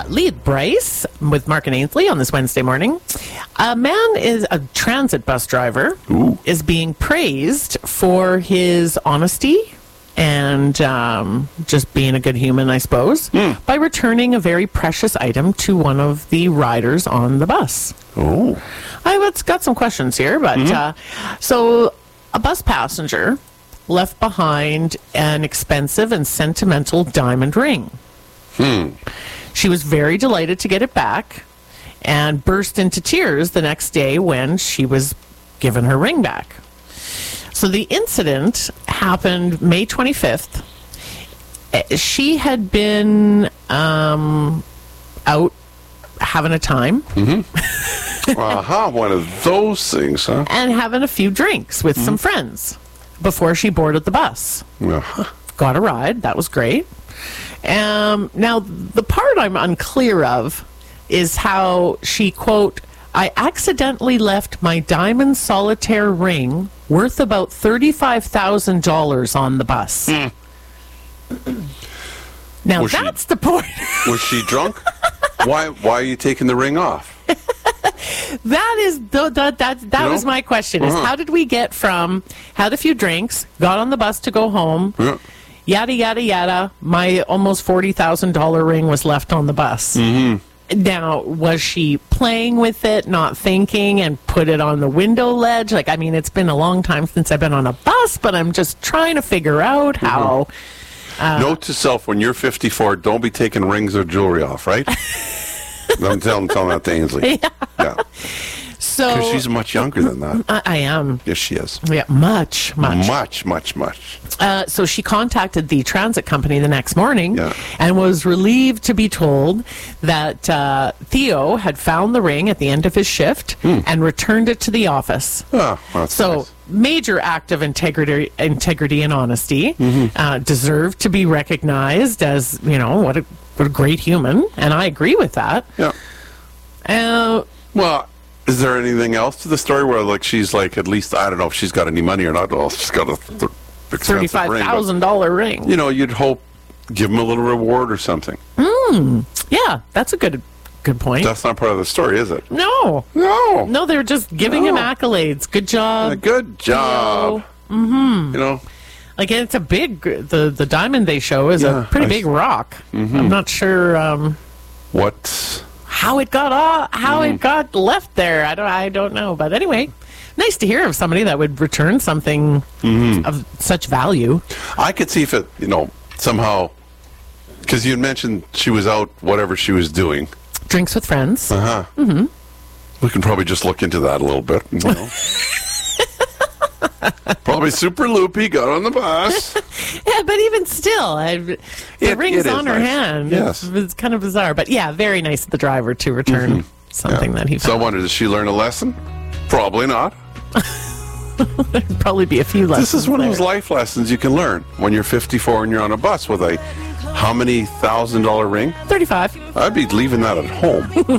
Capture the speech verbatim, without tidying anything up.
lead Bryce with Mark and Ainsley on this Wednesday morning. A man is a transit bus driver Ooh. is being praised for his honesty and um, just being a good human, I suppose, Mm. by returning a very precious item to one of the riders on the bus. Oh. I've got some questions here, but Mm-hmm. uh, so a bus passenger left behind an expensive and sentimental diamond ring. Hmm. She was very delighted to get it back and burst into tears the next day when she was given her ring back. So the incident happened May twenty-fifth. Eh, She had been um, out having a time Aha, one of those things, huh? and having a few drinks with some friends before she boarded the bus. Uh-huh. Got a ride. That was great. Um, now, the part I'm unclear of is how she, quote, I accidentally left my diamond solitaire ring worth about thirty-five thousand dollars on the bus. Now, Was she- that's the point. Was she drunk? why Why are you taking the ring off? That is the, the, that that You was know? my question. Is Uh-huh. how did we get from had a few drinks, got on the bus to go home, Yeah. yada yada yada. My almost forty thousand dollar ring was left on the bus. Mm-hmm. Now, was she playing with it, not thinking, and put it on the window ledge? Like, I mean, it's been a long time since I've been on a bus, but I'm just trying to figure out how. Note to self, when you're fifty-four, don't be taking rings or jewelry off, right? I'm telling, telling that to Ainsley. Yeah. So Because she's much younger than that. I, I am. Yes, she is. Yeah, much, much. Much, much, much. Uh, so she contacted the transit company the next morning Yeah. and was relieved to be told that uh, Theo had found the ring at the end of his shift and returned it to the office. Oh, well, that's So, nice. major act of integrity, integrity and honesty, Mm-hmm. uh, deserved to be recognized as, you know, what a, what a great human, and I agree with that. Yeah. Uh, Well, is there anything else to the story where, like, she's like, at least, I don't know if she's got any money or not. Well, she's got a th- expensive thirty-five ring, but, thousand dollar ring. you know, you'd hope, give him a little reward or something. Yeah, that's a good good point. That's not part of the story, is it? no, No. no, they're just giving him No. accolades. Good job. Uh, Good job. Mm-hmm. You know, Like, it's a big, the the diamond they show is Yeah, a pretty I big s- rock. I'm not sure um, what? how it got off, how Mm. it got left there. I don't I don't know. But anyway, nice to hear of somebody that would return something Mm-hmm. of such value. I could see if it, you know, somehow, because you had mentioned she was out, whatever she was doing. Drinks with friends. Uh huh. Mm-hmm. We can probably just look into that a little bit. You know? Probably super loopy, got on the bus. Yeah, but even still, I, the It- ring's it is on her nice. hand. Yes. It's, it's kind of bizarre. But yeah, very nice of the driver to return something that he So I found. wondered, did she learn a lesson? Probably not. There'd probably be a few lessons. This is one of there. those life lessons you can learn when you're fifty-four and you're on a bus with a how many thousand dollar ring? thirty-five. I'd be leaving that at home.